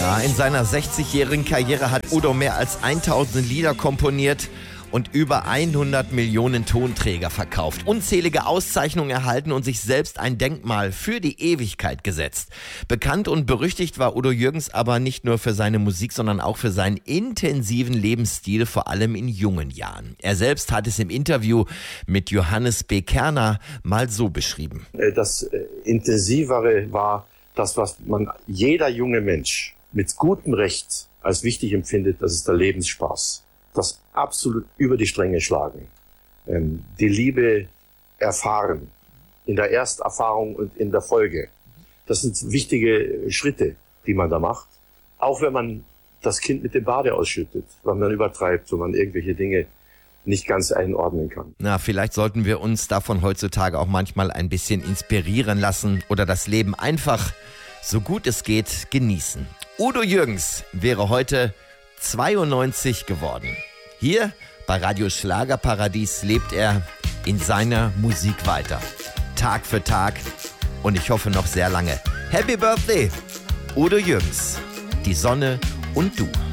Ja, in seiner 60-jährigen Karriere hat Udo mehr als 1000 Lieder komponiert und über 100 Millionen Tonträger verkauft, unzählige Auszeichnungen erhalten und sich selbst ein Denkmal für die Ewigkeit gesetzt. Bekannt und berüchtigt war Udo Jürgens aber nicht nur für seine Musik, sondern auch für seinen intensiven Lebensstil, vor allem in jungen Jahren. Er selbst hat es im Interview mit Johannes B. Kerner mal so beschrieben. Das Intensivere war das, was jeder junge Mensch mit gutem Recht als wichtig empfindet, das ist der Lebensspaß. Das absolut über die Stränge schlagen, die Liebe erfahren, in der Ersterfahrung und in der Folge. Das sind wichtige Schritte, die man da macht. Auch wenn man das Kind mit dem Bade ausschüttet, weil man übertreibt, wo man irgendwelche Dinge nicht ganz einordnen kann. Na, vielleicht sollten wir uns davon heutzutage auch manchmal ein bisschen inspirieren lassen oder das Leben einfach, so gut es geht, genießen. Udo Jürgens wäre heute 92 geworden. Hier bei Radio Schlagerparadies lebt er in seiner Musik weiter. Tag für Tag und ich hoffe noch sehr lange. Happy Birthday, Udo Jürgens. Die Sonne und du.